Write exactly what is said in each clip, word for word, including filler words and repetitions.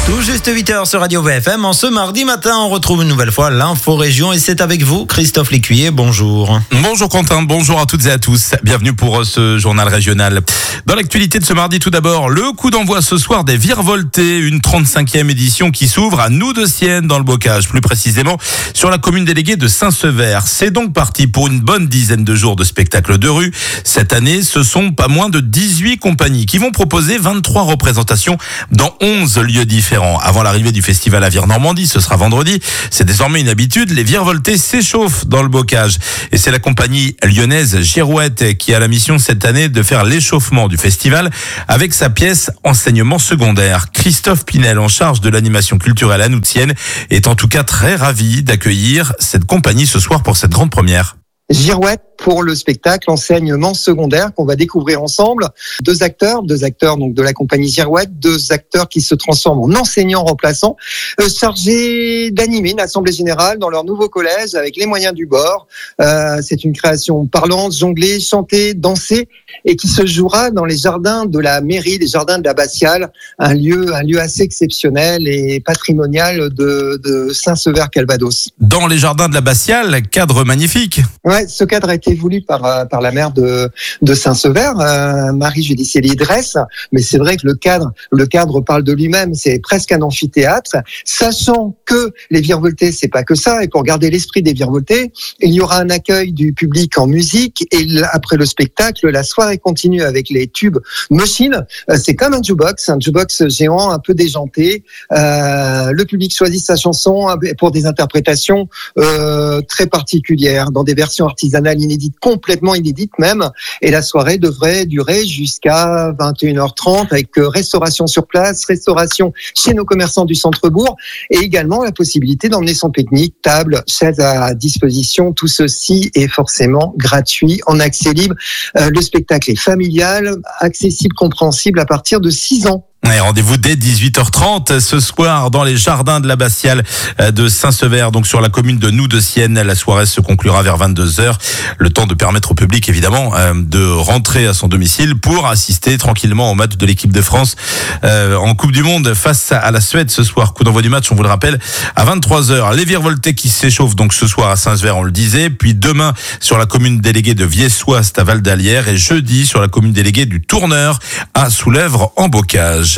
Tout juste huit heures sur Radio V F M. En ce mardi matin, on retrouve une nouvelle fois l'info région et c'est avec vous, Christophe Lécuyer. Bonjour. Bonjour Quentin, bonjour à toutes et à tous. Bienvenue pour ce journal régional. Dans l'actualité de ce mardi, tout d'abord, le coup d'envoi ce soir des Virevoltés, une trente-cinquième édition qui s'ouvre à Noux-de-Sienne dans le Bocage, plus précisément sur la commune déléguée de Saint-Sever. C'est donc parti pour une bonne dizaine de jours de spectacles de rue. Cette année, ce sont pas moins de dix-huit compagnies qui vont proposer vingt-trois représentations dans onze lieux différents. Avant l'arrivée du festival à Vire-Normandie, ce sera vendredi. C'est désormais une habitude, les Virevoltés s'échauffent dans le Bocage. Et c'est la compagnie lyonnaise Girouette qui a la mission cette année de faire l'échauffement du festival avec sa pièce Enseignement secondaire. Christophe Pinel, en charge de l'animation culturelle à Noux-de-Sienne, est en tout cas très ravi d'accueillir cette compagnie ce soir pour cette grande première. Girouette pour le spectacle Enseignement secondaire qu'on va découvrir ensemble. Deux acteurs, deux acteurs donc de la compagnie Girouette, deux acteurs qui se transforment en enseignants remplaçants, euh, chargés d'animer une assemblée générale dans leur nouveau collège avec les moyens du bord. Euh, c'est une création parlante, jonglée, chantée, dansée et qui se jouera dans les jardins de la mairie, les jardins de l'Abbatiale, un lieu, un lieu assez exceptionnel et patrimonial de, de Saint-Sever-Calvados. Dans les jardins de l'Abbatiale, cadre magnifique. Ouais, ce cadre a été voulu par par la maire de de Saint-Sever, euh, Marie-Judicie Dresse, mais c'est vrai que le cadre le cadre parle de lui-même, c'est presque un amphithéâtre, sachant que les Virevoltés c'est pas que ça, et pour garder l'esprit des Virevoltés, il y aura un accueil du public en musique et après le spectacle, la soirée continue avec les tubes machines, euh, c'est comme un jukebox, un jukebox géant un peu déjanté, euh, le public choisit sa chanson pour des interprétations euh, très particulières dans des versions artisanales inédites, complètement inédites même, et la soirée devrait durer jusqu'à vingt et une heures trente avec restauration sur place, restauration chez nos commerçants du centre-bourg et également la possibilité d'emmener son pique-nique, table, chaise à disposition. Tout ceci est forcément gratuit, en accès libre. Euh, le spectacle est familial, accessible, compréhensible à partir de six ans. Ouais, rendez-vous dès dix-huit heures trente ce soir dans les jardins de l'Abbatiale de Saint-Sever, donc sur la commune de Noux-de-Sienne. La soirée se conclura vers vingt-deux heures. Le temps de permettre au public, évidemment, de rentrer à son domicile pour assister tranquillement au match de l'équipe de France en Coupe du Monde face à la Suède ce soir. Coup d'envoi du match, on vous le rappelle, à vingt-trois heures. Les Virevoltés qui s'échauffent donc ce soir à Saint-Sever, on le disait. Puis demain sur la commune déléguée de Viessois, c'est à Val-d'Alière. Et jeudi sur la commune déléguée du Tourneur à Soulèvre en Bocage.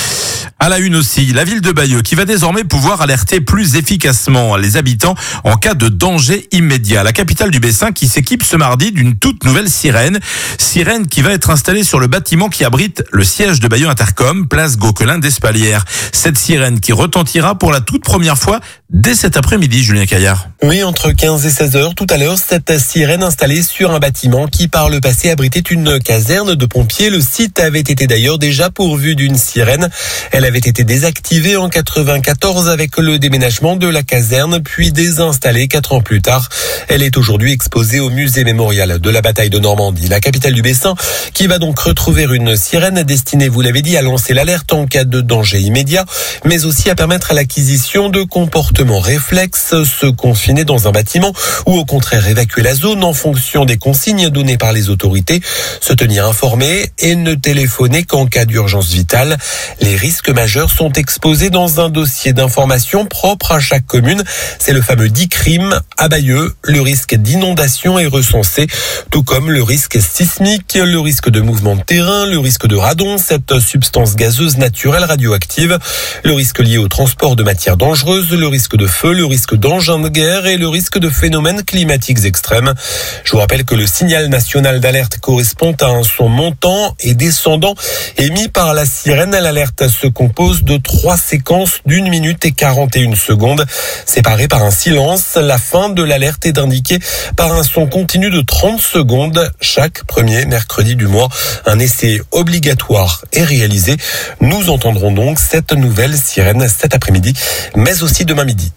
À la une aussi, la ville de Bayeux qui va désormais pouvoir alerter plus efficacement les habitants en cas de danger immédiat. La capitale du Bessin qui s'équipe ce mardi d'une toute nouvelle sirène. Sirène qui va être installée sur le bâtiment qui abrite le siège de Bayeux Intercom, place Gauquelin d'Espalières. Cette sirène qui retentira pour la toute première fois dès cet après-midi, Julien Caillard. Oui, entre quinze et seize heures tout à l'heure, cette sirène installée sur un bâtiment qui par le passé abritait une caserne de pompiers. Le site avait été d'ailleurs déjà pourvu d'une sirène. Elle avait été désactivée en quatre-vingt-quatorze avec le déménagement de la caserne, puis désinstallée quatre ans plus tard. Elle est aujourd'hui exposée au musée mémorial de la bataille de Normandie. La capitale du Bessin qui va donc retrouver une sirène destinée, vous l'avez dit, à lancer l'alerte en cas de danger immédiat, mais aussi à permettre l'acquisition de comportements réflexes, se confiner dans un bâtiment ou au contraire évacuer la zone en fonction des consignes données par les autorités, se tenir informé et ne téléphoner qu'en cas d'urgence vitale. Les risques majeurs sont exposés dans un dossier d'information propre à chaque commune. C'est le fameux D I C R I M. À Bayeux, le risque d'inondation est recensé, tout comme le risque sismique, le risque de mouvement de terrain, le risque de radon, cette substance gazeuse naturelle radioactive, le risque lié au transport de matières dangereuses, le risque de feu, le risque d'engin de guerre et le risque de phénomènes climatiques extrêmes. Je vous rappelle que le signal national d'alerte correspond à un son montant et descendant émis par la sirène. L'alerte se compose de trois séquences d'une minute et quarante et une secondes, séparées par un silence. La fin de l'alerte est indiquée par un son continu de trente secondes. Chaque premier mercredi du mois, un essai obligatoire est réalisé. Nous entendrons donc cette nouvelle sirène cet après-midi, mais aussi demain midi.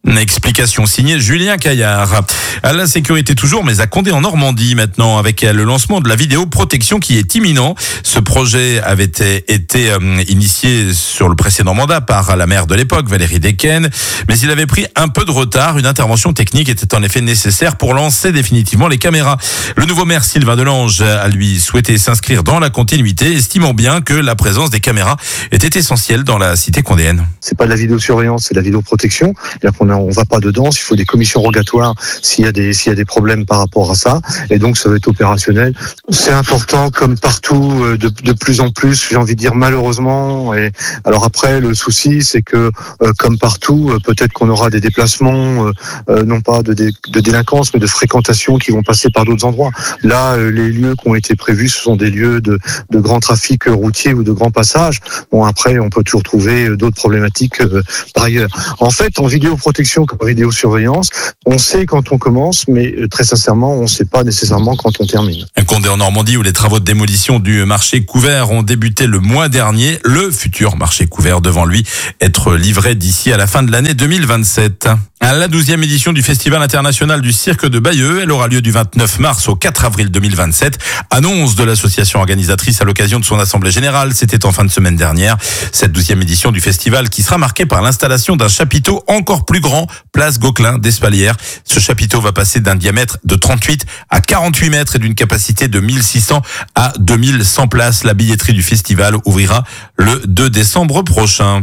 Une explication signée Julien Caillard. À la sécurité toujours, mais à Condé en Normandie maintenant, avec le lancement de la vidéoprotection qui est imminent. Ce projet avait été, été euh, initié sur le précédent mandat par la maire de l'époque, Valérie Decken, mais il avait pris un peu de retard. Une intervention technique était en effet nécessaire pour lancer définitivement les caméras. Le nouveau maire Sylvain Delange a lui souhaité s'inscrire dans la continuité, estimant bien que la présence des caméras était essentielle dans la cité condéenne. C'est pas de la vidéosurveillance, c'est de la vidéoprotection. On va pas dedans, il faut des commissions rogatoires s'il y a des s'il y a des problèmes par rapport à ça, et donc ça va être opérationnel. C'est important comme partout, de, de plus en plus, j'ai envie de dire malheureusement. Et alors après, le souci, c'est que euh, comme partout, euh, peut-être qu'on aura des déplacements, euh, non pas de, dé, de délinquance, mais de fréquentation qui vont passer par d'autres endroits. Là, euh, les lieux qui ont été prévus, ce sont des lieux de, de grand trafic routier ou de grand passage. Bon, après, on peut toujours trouver d'autres problématiques euh, par ailleurs. En fait, en vidéoprotection comme vidéosurveillance, on sait quand on commence, mais très sincèrement, on ne sait pas nécessairement quand on termine. Un Condé en Normandie où les travaux de démolition du marché couvert ont débuté le mois dernier. Le futur marché couvert devant lui être livré d'ici à la fin de l'année deux mille vingt-sept. À la douzième édition du Festival international du cirque de Bayeux, elle aura lieu du vingt-neuf mars au quatre avril deux mille vingt-sept. Annonce de l'association organisatrice à l'occasion de son assemblée générale, c'était en fin de semaine dernière. Cette douzième édition du festival qui sera marquée par l'installation d'un chapiteau encore plus grand, place Gauquelin d'Espalières. Ce chapiteau va passer d'un diamètre de trente-huit à quarante-huit mètres et d'une capacité de mille six cents à deux mille cent places. La billetterie du festival ouvrira le deux décembre prochain.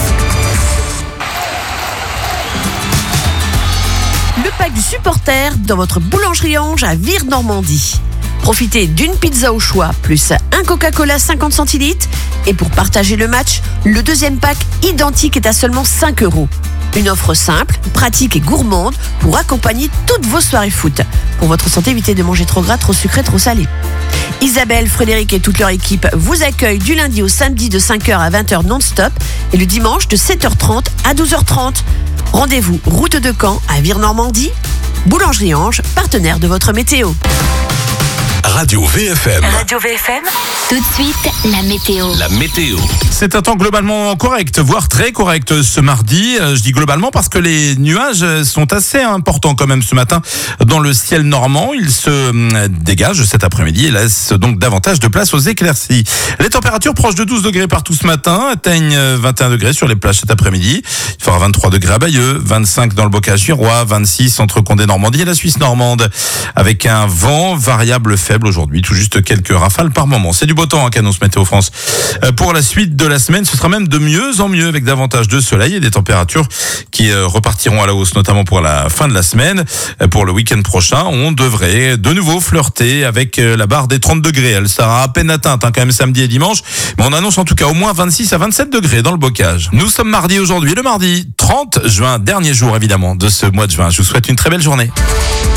Le pack du supporter dans votre boulangerie Ange à Vire-Normandie. Profitez d'une pizza au choix, plus un Coca-Cola cinquante centilitres. Et pour partager le match, le deuxième pack identique est à seulement cinq euros. Une offre simple, pratique et gourmande pour accompagner toutes vos soirées foot. Pour votre santé, évitez de manger trop gras, trop sucré, trop salé. Isabelle, Frédéric et toute leur équipe vous accueillent du lundi au samedi de cinq heures à vingt heures non-stop et le dimanche de sept heures trente à douze heures trente. Rendez-vous route de Caen à Vire-Normandie. Boulangerie Ange, partenaire de votre météo. Radio V F M. Radio V F M. Tout de suite, la météo. La météo. C'est un temps globalement correct, voire très correct ce mardi. Je dis globalement parce que les nuages sont assez importants quand même ce matin dans le ciel normand. Ils se dégagent cet après-midi et laissent donc davantage de place aux éclaircies. Les températures proches de douze degrés partout ce matin atteignent vingt et un degrés sur les plages cet après-midi. Il fera vingt-trois degrés à Bayeux, vingt-cinq dans le Bocage-Girois, vingt-six entre Condé Normandie et la Suisse normande. Avec un vent variable faible aujourd'hui, tout juste quelques rafales par moment. C'est du beau temps, hein, qu'annonce Météo France. Euh, pour la suite de la semaine, ce sera même de mieux en mieux avec davantage de soleil et des températures qui euh, repartiront à la hausse, notamment pour la fin de la semaine. Euh, pour le week-end prochain, on devrait de nouveau flirter avec euh, la barre des trente degrés. Elle sera à peine atteinte, hein, quand même samedi et dimanche. Mais on annonce en tout cas au moins vingt-six à vingt-sept degrés dans le Bocage. Nous sommes mardi aujourd'hui, le mardi trente juin, dernier jour évidemment de ce mois de juin. Je vous souhaite une très belle journée.